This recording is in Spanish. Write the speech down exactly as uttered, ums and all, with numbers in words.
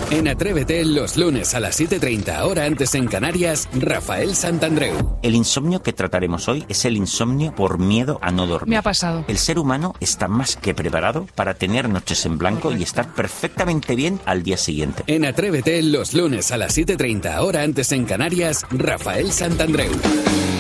En Atrévete, los lunes a las siete treinta, hora antes en Canarias, Rafael Santandreu. El insomnio que trataremos hoy es el insomnio por miedo a no dormir. Me ha pasado. El ser humano está más que preparado para tener noches en blanco y estar perfectamente bien al día siguiente. En Atrévete, los lunes a las siete treinta, hora antes en Canarias, Rafael Santandreu.